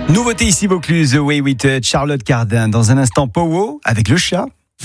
Nouveauté ici Vaucluse, The Way We Touch, Charlotte Cardin. Dans un instant, Powo avec le chat.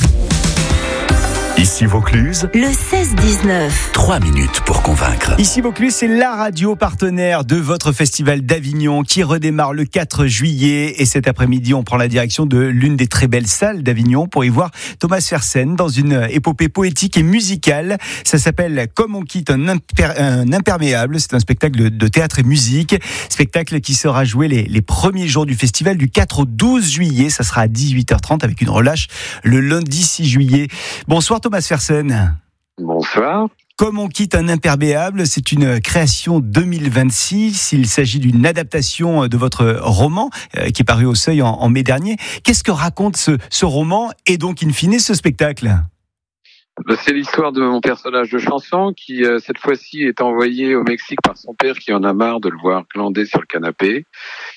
Ici Vaucluse, le 16-19. 3 minutes pour convaincre. Ici Vaucluse, c'est la radio partenaire de votre festival d'Avignon qui redémarre le 4 juillet. Et cet après-midi, on prend la direction de l'une des très belles salles d'Avignon pour y voir Thomas Fersen dans une épopée poétique et musicale. Ça s'appelle Comme on quitte un imperméable. C'est un spectacle de théâtre et musique. Spectacle qui sera joué les premiers jours du festival du 4 au 12 juillet. Ça sera à 18h30 avec une relâche le lundi 6 juillet. Bonsoir Thomas Fersen. Bonsoir. Comme on quitte un imperméable, c'est une création 2026. Il s'agit d'une adaptation de votre roman qui est paru au Seuil en mai dernier. Qu'est-ce que raconte ce roman et donc in fine ce spectacle ? C'est l'histoire de mon personnage de chanson qui, cette fois-ci, est envoyé au Mexique par son père qui en a marre de le voir glander sur le canapé.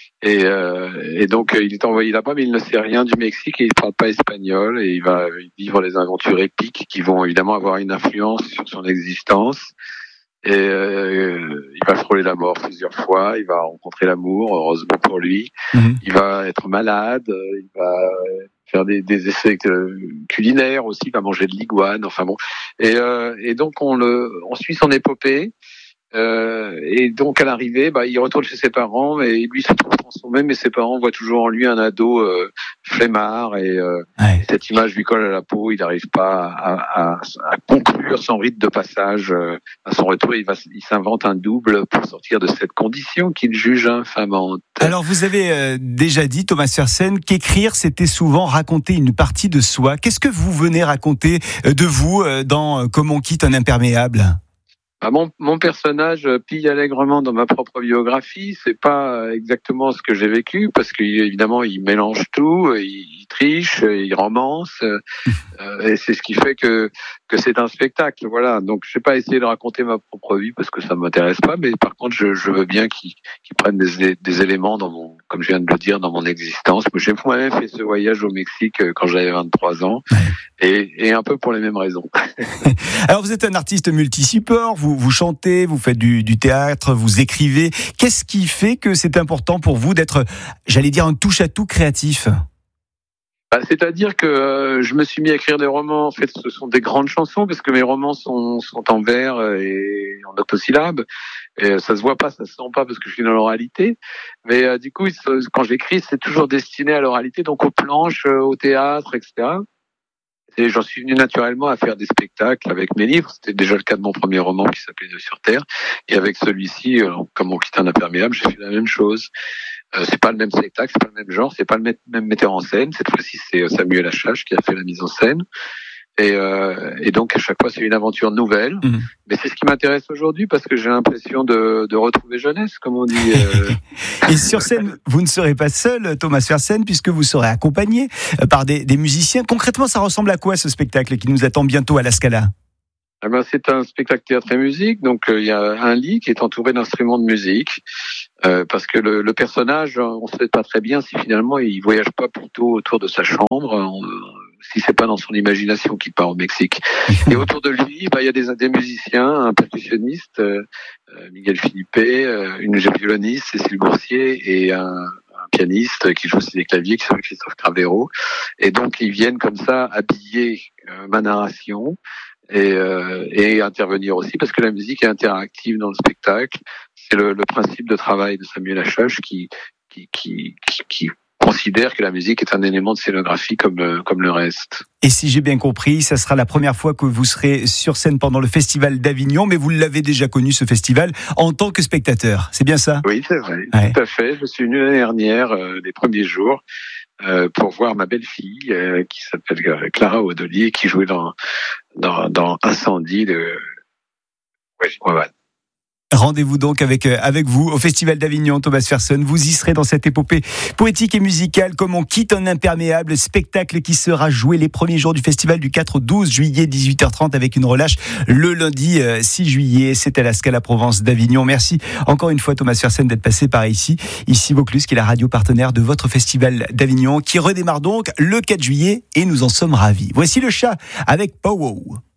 Et donc il est envoyé là-bas, mais il ne sait rien du Mexique et il ne parle pas espagnol et il va vivre des aventures épiques qui vont évidemment avoir une influence sur son existence. Et il va frôler la mort plusieurs fois, il va rencontrer l'amour, heureusement pour lui. Il va être malade, il va faire des essais culinaires aussi, il va manger de l'iguane, enfin bon. Et donc on suit son épopée. Et donc à l'arrivée, il retourne chez ses parents et lui se trouve transformé, mais ses parents voient toujours en lui un ado flemmard et cette image lui colle à la peau. Il n'arrive pas à conclure son rite de passage à son retour. Il s'invente un double pour sortir de cette condition qu'il juge infamante. Alors vous avez déjà dit, Thomas Fersen, qu'écrire c'était souvent raconter une partie de soi. Qu'est-ce que vous venez raconter de vous dans Comme on quitte un imperméable ? Mon personnage pille allègrement dans ma propre biographie. C'est pas exactement ce que j'ai vécu parce qu'évidemment il mélange tout, il triche, il romance, et c'est ce qui fait que c'est un spectacle. Voilà. Donc je vais pas essayer de raconter ma propre vie parce que ça m'intéresse pas, mais par contre je veux bien qu'il prenne des éléments comme je viens de le dire, dans mon existence. J'ai moi-même fait ce voyage au Mexique quand j'avais 23 ans, et un peu pour les mêmes raisons. Alors vous êtes un artiste multi-support, vous chantez, vous faites du théâtre, vous écrivez. Qu'est-ce qui fait que c'est important pour vous d'être, j'allais dire, un touche-à-tout créatif ? C'est-à-dire que je me suis mis à écrire des romans. En fait, ce sont des grandes chansons parce que mes romans sont en vers et en octosyllabes. Et ça se voit pas, ça se sent pas parce que je suis dans l'oralité. Mais du coup, quand j'écris, c'est toujours destiné à l'oralité, donc aux planches, au théâtre, etc. Et j'en suis venu naturellement à faire des spectacles avec mes livres. C'était déjà le cas de mon premier roman qui s'appelait Dieu sur Terre. Et avec celui-ci, Comme on quitte un imperméable, j'ai fait la même chose. C'est pas le même spectacle, c'est pas le même genre, c'est pas le même metteur en scène. Cette fois-ci, c'est Samuel Achache qui a fait la mise en scène. Et donc à chaque fois, c'est une aventure nouvelle. Mais c'est ce qui m'intéresse aujourd'hui parce que j'ai l'impression de retrouver jeunesse, comme on dit. Et sur scène, vous ne serez pas seul, Thomas Fersen, puisque vous serez accompagné par des musiciens. Concrètement, ça ressemble à quoi ce spectacle qui nous attend bientôt à la Scala ? C'est un spectacle théâtre et musique, donc il y a un lit qui est entouré d'instruments de musique, parce que le personnage, on ne sait pas très bien si finalement il voyage pas plutôt autour de sa chambre, si c'est pas dans son imagination qu'il part au Mexique. Et autour de lui, il y a des musiciens, un percussionniste, Miguel Philippe, une violoniste, Cécile Boursier, et un pianiste qui joue aussi des claviers, qui s'appelle Christophe Cravero. Et donc ils viennent comme ça habiller ma narration. Et intervenir aussi parce que la musique est interactive dans le spectacle. C'est le principe de travail de Samuel Achache qui considère que la musique est un élément de scénographie comme le reste. Et si j'ai bien compris, ça sera la première fois que vous serez sur scène pendant le festival d'Avignon, mais vous l'avez déjà connu ce festival en tant que spectateur. C'est bien ça ? Oui, c'est vrai, tout à fait. Je suis venu l'année dernière, les premiers jours, pour voir ma belle-fille qui s'appelle Clara Odolier, qui jouait dans Incendie de Wajid. Rendez-vous donc avec vous au Festival d'Avignon, Thomas Fersen. Vous y serez dans cette épopée poétique et musicale, Comme on quitte un imperméable, spectacle qui sera joué les premiers jours du festival du 4 au 12 juillet, 18h30, avec une relâche le lundi 6 juillet. C'est à la Scala Provence d'Avignon. Merci encore une fois, Thomas Fersen, d'être passé par ici Vaucluse, qui est la radio partenaire de votre Festival d'Avignon, qui redémarre donc le 4 juillet, et nous en sommes ravis. Voici le chat avec Powo.